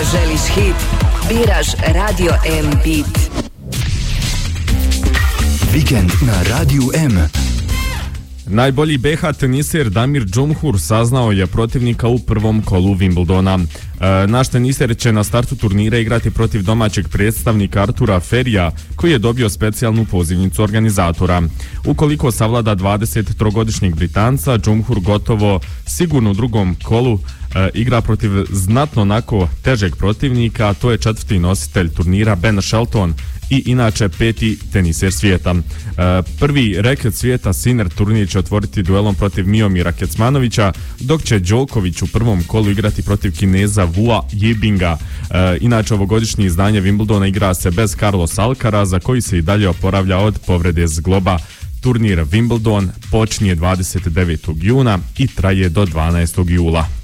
Kada želiš hit, biraš Radio M Beat. Vikend na Radiju M. Najbolji BH teniser Damir Džumhur saznao je protivnika u prvom kolu Wimbledona. Naš teniser će na startu turnira igrati protiv domaćeg predstavnika Artura Ferija, koji je dobio specijalnu pozivnicu organizatora. Ukoliko savlada 23-godišnjeg Britanca, Džumhur gotovo sigurno u drugom kolu igra protiv znatno onako težeg protivnika, a to je četvrti nositelj turnira Ben Shelton i inače peti teniser svijeta. Prvi reket svijeta Sinner turnir će otvoriti duelom protiv Miomira Kecmanovića, dok će Đoković u prvom kolu igrati protiv Kineza Wua Yibinga. Inače ovogodišnje izdanje Wimbledona igra se bez Carlos Alcaraza, koji se i dalje oporavlja od povrede zgloba. Turnir Wimbledon počinje 29. juna i traje do 12. jula.